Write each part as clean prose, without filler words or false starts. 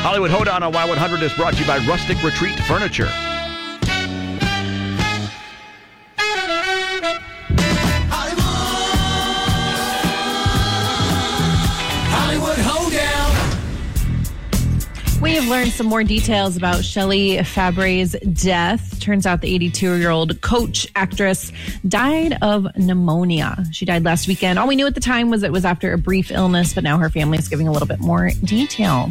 Hollywood Hoedown on Y100 is brought to you by Rustic Retreat Furniture. Hollywood Hoedown. We have learned some more details about Shelley Fabre's death. Turns out the 82-year-old Coach actress died of pneumonia. She died last weekend. All we knew at the time was it was after a brief illness, but now her family is giving a little bit more detail.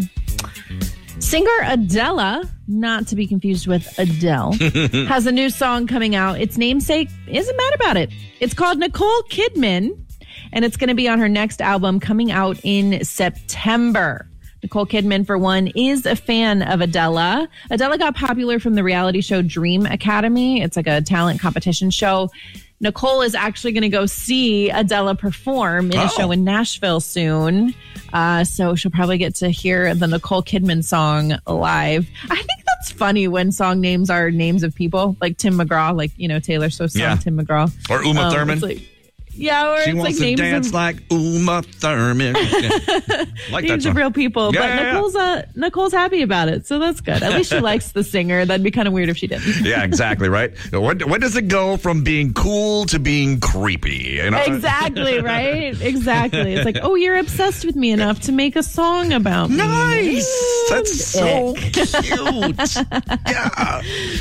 Singer Adele, not to be confused with Adele, has a new song coming out. Its namesake isn't mad about it. It's called Nicole Kidman, and it's going to be on her next album coming out in September. Nicole Kidman, for one, is a fan of Adele. Adele got popular from the reality show Dream Academy. It's like a talent competition show. Nicole is actually going to go see Adele perform in a show in Nashville soon. So she'll probably get to hear the Nicole Kidman song live. I think that's funny when song names are names of people, like Tim McGraw, like, you know, Taylor Swift's song, Tim McGraw. Or Uma Thurman. Yeah, or she it's wants like to names dance of, like Uma Thurman. Like names of real people. Nicole's happy about it, so that's good. At least she likes the singer. That'd be kind of weird if she didn't. Yeah, exactly, right? When does it go from being cool to being creepy? You know? Exactly, right? Exactly. It's like, oh, you're obsessed with me enough to make a song about me. Nice! That's so cute. Yeah.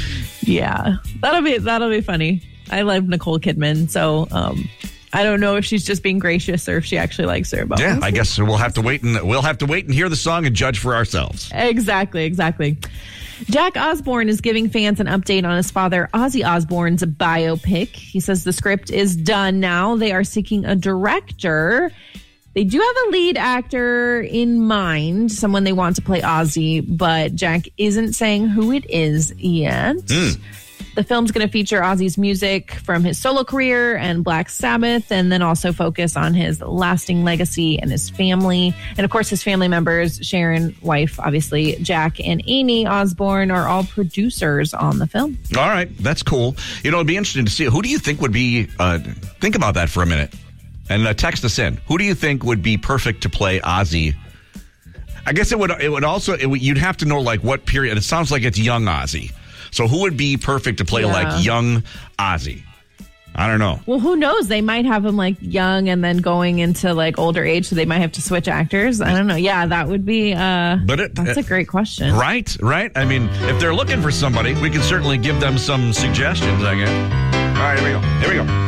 Yeah. That'll be funny. I love Nicole Kidman, so I don't know if she's just being gracious or if she actually likes her. But I guess we'll have to wait and hear the song and judge for ourselves. Exactly. Jack Osbourne is giving fans an update on his father, Ozzy Osbourne's biopic. He says the script is done now. They are seeking a director. They do have a lead actor in mind, someone they want to play Ozzy, but Jack isn't saying who it is yet. The film's going to feature Ozzy's music from his solo career and Black Sabbath, and then also focus on his lasting legacy and his family. And of course, his family members, Sharon, wife, obviously, Jack and Amy Osbourne, are all producers on the film. All right, that's cool. You know, it'd be interesting to see. Who do you think would be, think about that for a minute, and text us in. Who do you think would be perfect to play Ozzy? I guess you'd have to know like what period. It sounds like it's young Ozzy. So who would be perfect to play like young Ozzy? I don't know. Well, who knows? They might have him like young and then going into like older age, so they might have to switch actors. I don't know. Yeah, that would be. That's a great question. Right. I mean, if they're looking for somebody, we can certainly give them some suggestions. I guess. All right, here we go.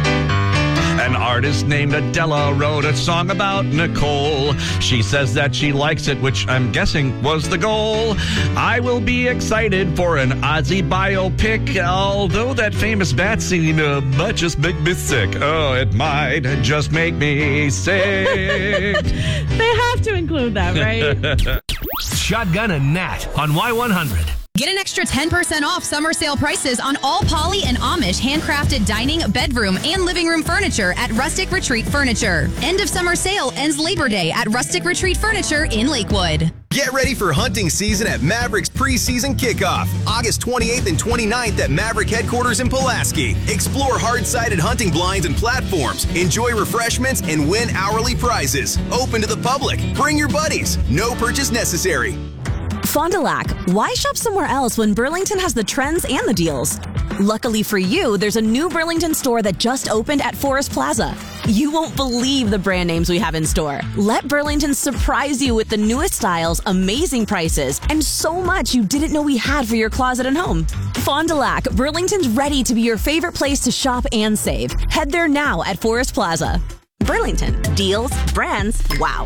An artist named Adele wrote a song about Nicole. She says that she likes it, which I'm guessing was the goal. I will be excited for an Ozzy biopic, although that famous bat scene might just make me sick. Oh, it might just make me sick. They have to include that, right? Shotgun and Nat on Y100. Get an extra 10% off summer sale prices on all Poly and Amish handcrafted dining, bedroom, and living room furniture at Rustic Retreat Furniture. End of summer sale ends Labor Day at Rustic Retreat Furniture in Lakewood. Get ready for hunting season at Mavericks preseason kickoff, August 28th and 29th at Maverick headquarters in Pulaski. Explore hard-sided hunting blinds and platforms, enjoy refreshments, and win hourly prizes. Open to the public. Bring your buddies. No purchase necessary. Fond du Lac, why shop somewhere else when Burlington has the trends and the deals? Luckily for you, there's a new Burlington store that just opened at Forest Plaza. You won't believe the brand names we have in store. Let Burlington surprise you with the newest styles, amazing prices, and so much you didn't know we had for your closet and home. Fond du Lac, Burlington's ready to be your favorite place to shop and save. Head there now at Forest Plaza. Burlington, deals, brands, wow.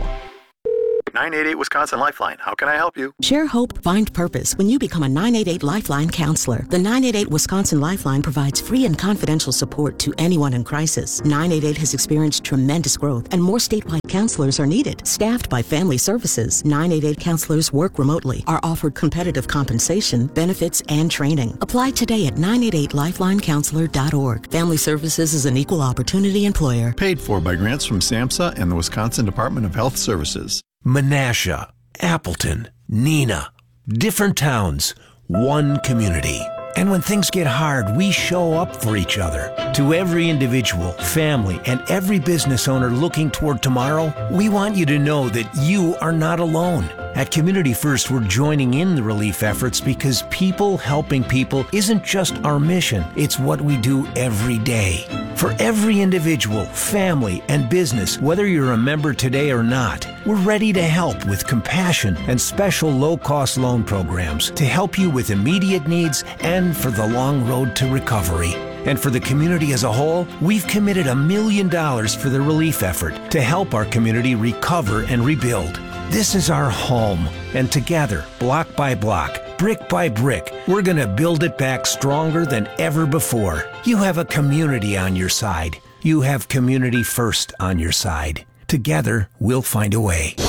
988 Wisconsin Lifeline. How can I help you? Share hope, find purpose when you become a 988 Lifeline counselor. The 988 Wisconsin Lifeline provides free and confidential support to anyone in crisis. 988 has experienced tremendous growth and more statewide counselors are needed. Staffed by Family Services, 988 counselors work remotely, are offered competitive compensation, benefits, and training. Apply today at 988lifelinecounselor.org. Family Services is an equal opportunity employer. Paid for by grants from SAMHSA and the Wisconsin Department of Health Services. Menasha, Appleton, Neenah. Different towns, one community. And when things get hard, we show up for each other. To every individual, family, and every business owner looking toward tomorrow, we want you to know that you are not alone. At Community First, we're joining in the relief efforts because people helping people isn't just our mission, it's what we do every day. For every individual, family, and business, whether you're a member today or not, we're ready to help with compassion and special low-cost loan programs to help you with immediate needs and for the long road to recovery. And for the community as a whole, we've committed $1 million for the relief effort to help our community recover and rebuild. This is our home, and together, block by block, brick by brick, we're going to build it back stronger than ever before. You have a community on your side. You have Community First on your side. Together, we'll find a way.